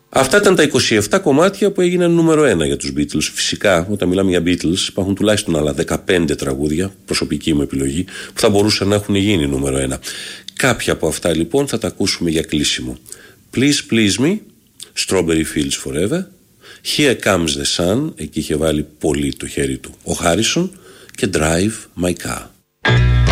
Αυτά ήταν τα 27 κομμάτια που έγιναν νούμερο 1 για τους Beatles. Φυσικά, όταν μιλάμε για Beatles, υπάρχουν τουλάχιστον άλλα 15 τραγούδια, προσωπική μου επιλογή, που θα μπορούσαν να έχουν γίνει νούμερο 1. Κάποια από αυτά λοιπόν θα τα ακούσουμε για κλείσιμο. Please Please Me, Strawberry Fields Forever, Here Comes the Sun, εκεί είχε βάλει πολύ το χέρι του ο Χάρισον, και Drive My Car.